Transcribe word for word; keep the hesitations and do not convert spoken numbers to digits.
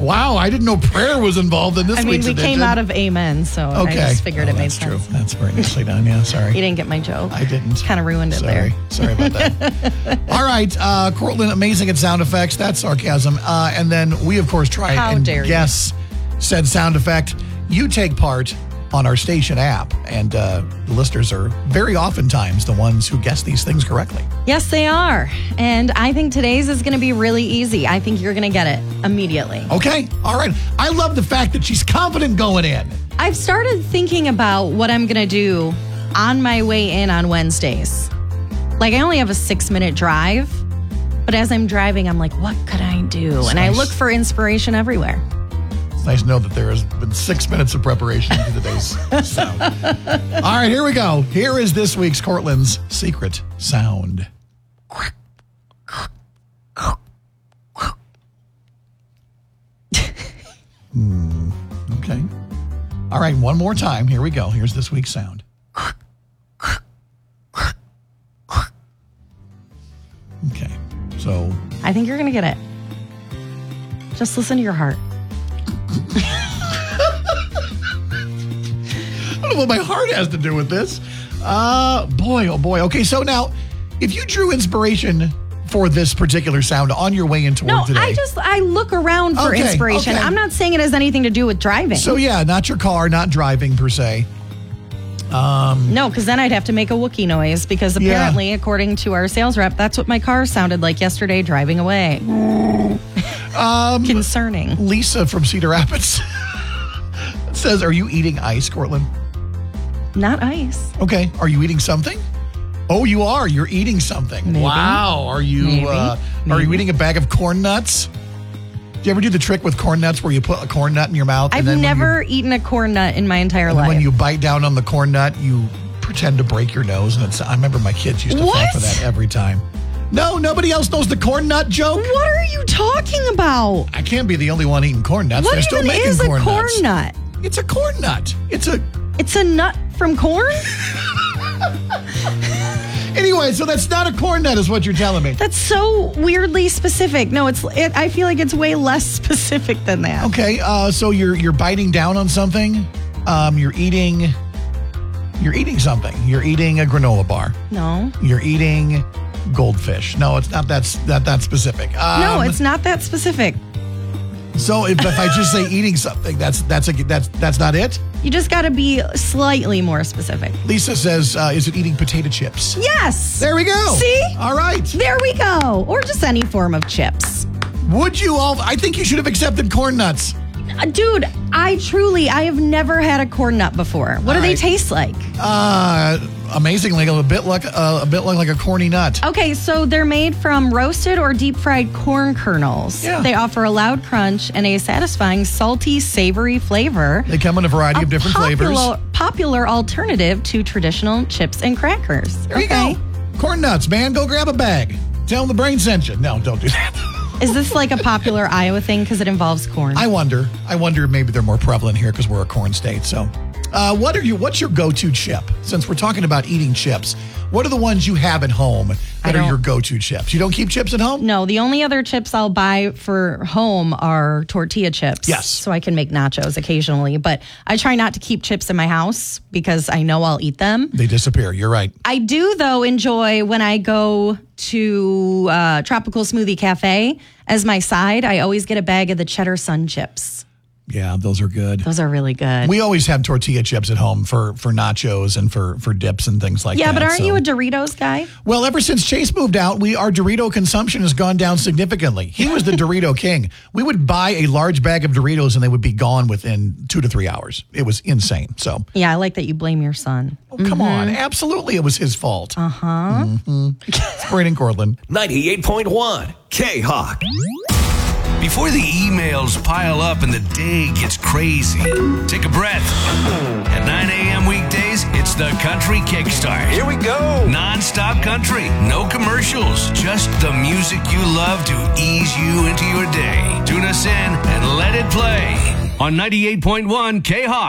wow, I didn't know prayer was involved in this I mean, week's we edition. came out of amen, so Okay. I just figured oh, it made that's true. sense. That's very nicely done. Yeah, sorry. You didn't get my joke. I didn't. Kind of ruined it Sorry. there. Sorry about that. All right. Uh, Cortland, amazing at sound effects. That's sarcasm. Uh, and then we, of course, try How and dare you. guess said sound effect. You take part on our station app, and uh, the listeners are very oftentimes the ones who guess these things correctly. Yes, they are. And I think today's is going to be really easy. I think you're going to get it immediately. Okay. All right. I love the fact that she's confident going in. I've started thinking about what I'm going to do on my way in on Wednesdays. Like, I only have a six-minute drive, but as I'm driving, I'm like, what could I do? It's and nice. I look for inspiration everywhere. It's nice to know that there has been six minutes of preparation to today's sound. All right, here we go. Here is this week's Cortland's secret sound. Hmm, okay. All right, one more time. Here we go. Here's this week's sound. Okay, so I think you're going to get it. Just listen to your heart. I don't know what my heart has to do with this. Uh, boy, oh boy. Okay, so now, if you drew inspiration for this particular sound on your way into work No, today. I just, I look around for Okay, inspiration. okay. I'm not saying it has anything to do with driving. So yeah, not your car, not driving per se. No, because then I'd have to make a Wookiee noise because Yeah. apparently, according to our sales rep, that's what my car sounded like yesterday driving away. Um, Concerning. Lisa from Cedar Rapids says, are you eating ice, Cortland? Not ice. Okay. Are you eating something? Oh, you are. You're eating something. Maybe. Wow. Are you Maybe. uh, are you Maybe. eating a bag of corn nuts? Do you ever do the trick with corn nuts where you put a corn nut in your mouth? I've and then when never eaten a corn nut in my entire you, and life. when you bite down on the corn nut, you pretend to break your nose. And it's, I remember my kids used to fall What? for that every time. No, nobody else knows the corn nut joke. What are you talking about? I can't be the only one eating corn nuts. What They're still even making is a corn corn nuts. nut? It's a corn nut. It's a It's a nut from corn? anyway. So that's not a corn nut, is what you're telling me. That's so weirdly specific. No, it's. It, I feel like it's way less specific than that. Okay. Uh, so you're you're biting down on something. Um, you're eating. You're eating something. You're eating a granola bar. No. You're eating goldfish. No, it's not. That's that that specific. Um, No, it's not that specific. So if, if I just say eating something, that's that's a that's that's not it. You just got to be slightly more specific. Lisa says, uh, "Is it eating potato chips?" Yes. There we go. See? All right. There we go. Or just any form of chips. Would you all? I think you should have accepted corn nuts. Uh, Dude, I truly, I have never had a corn nut before. What All do right. they taste like? Uh, amazingly, a bit like uh, a bit like, like a corny nut. Okay, so they're made from roasted or deep fried corn kernels. Yeah. They offer a loud crunch and a satisfying salty, savory flavor. They come in a variety of different popular, flavors. Popular alternative to traditional chips and crackers. There you okay. go. Corn nuts, man. Go grab a bag. Tell them the brain sent you. No, don't do that. Is this like a popular Iowa thing because it involves corn? I wonder. I wonder if maybe they're more prevalent here because we're a corn state. So, uh, what are you? What's your go-to chip? Since we're talking about eating chips, what are the ones you have at home I that are don't- your go-to chips? You don't keep chips at home? No, the only other chips I'll buy for home are tortilla chips. Yes. So I can make nachos occasionally, but I try not to keep chips in my house because I know I'll eat them. They disappear. You're right. I do, though, enjoy when I go to uh, Tropical Smoothie Cafe as my side. I always get a bag of the Cheddar Sun chips. Yeah, those are good. Those are really good. We always have tortilla chips at home for for nachos and for for dips and things like yeah, that. but aren't so- you a Doritos guy? Well, ever since Chase moved out, we our Dorito consumption has gone down significantly. He was the Dorito king. We would buy a large bag of Doritos and they would be gone within two to three hours. It was insane. So, Yeah, I like that you blame your son. oh, come on. Absolutely, it was his fault. Uh-huh. Mm-hmm. It's Braden Cortland. ninety-eight point one K-Hawk. Before the emails pile up and the day gets crazy, take a breath. At nine a.m. weekdays, it's the Country Kickstart. Here we go. Non-stop country, no commercials, just the music you love to ease you into your day. Tune us in and let it play on ninety-eight point one K-Hawk.